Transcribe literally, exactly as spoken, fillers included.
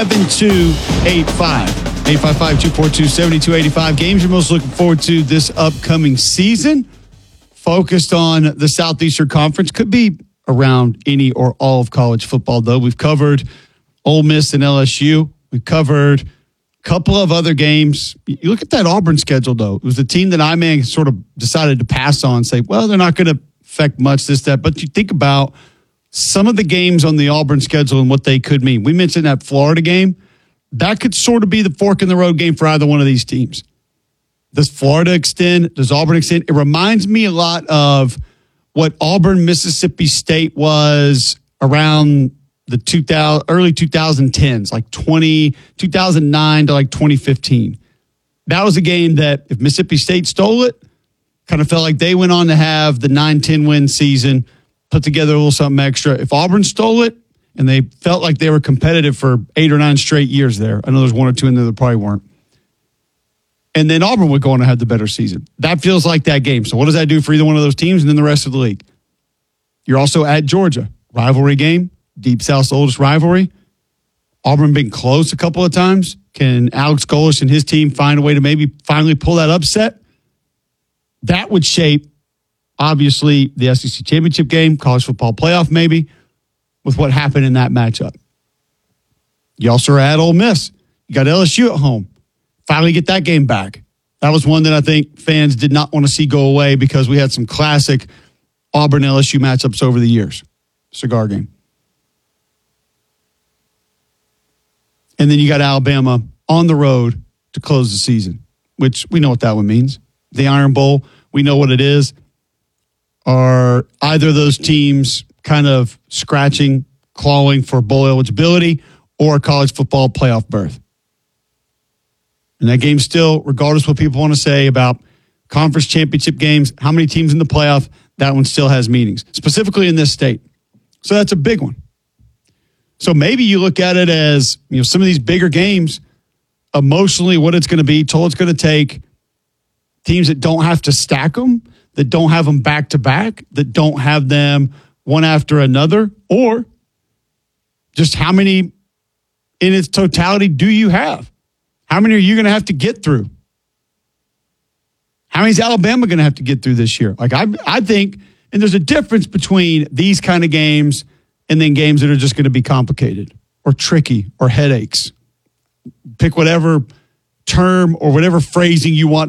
seven two eight five. eight five five, two four two, seven two eight five. Games you're most looking forward to this upcoming season. Focused on the Southeastern Conference. Could be around any or all of college football, though. We've covered Ole Miss and L S U. We've covered a couple of other games. You look at that Auburn schedule, though. It was the team that I may sort of decided to pass on, say, well, they're not going to affect much this, that. But you think about some of the games on the Auburn schedule and what they could mean. We mentioned that Florida game. That could sort of be the fork in the road game for either one of these teams. Does Florida extend? Does Auburn extend? It reminds me a lot of what Auburn, Mississippi State was around the two thousand, early twenty tens, like twenty, two thousand nine to like twenty fifteen. That was a game that if Mississippi State stole it, kind of felt like they went on to have the nine ten win season, put together a little something extra. If Auburn stole it, and they felt like they were competitive for eight or nine straight years there. I know there's one or two in there that probably weren't. And then Auburn would go on to have the better season. That feels like that game. So what does that do for either one of those teams and then the rest of the league? You're also at Georgia. Rivalry game. Deep South's oldest rivalry. Auburn been close a couple of times. Can Alex Golesh and his team find a way to maybe finally pull that upset? That would shape, obviously, the S E C championship game, college football playoff maybe, with what happened in that matchup. You also are at Ole Miss. You got L S U at home. Finally get that game back. That was one that I think fans did not want to see go away because we had some classic Auburn-L S U matchups over the years. Cigar game. And then you got Alabama on the road to close the season, which we know what that one means. The Iron Bowl, we know what it is. Are either of those teams kind of scratching, clawing for bowl eligibility or a college football playoff berth? And that game still, regardless of what people want to say about conference championship games, how many teams in the playoff, that one still has meanings, specifically in this state. So that's a big one. So maybe you look at it as, you know, some of these bigger games, emotionally, what it's going to be, toll it's going to take, teams that don't have to stack them, that don't have them back to back, that don't have them one after another, or just how many in its totality do you have? How many are you going to have to get through? How many is Alabama going to have to get through this year? Like I, I think, and there's a difference between these kind of games and then games that are just going to be complicated or tricky or headaches. Pick whatever term or whatever phrasing you want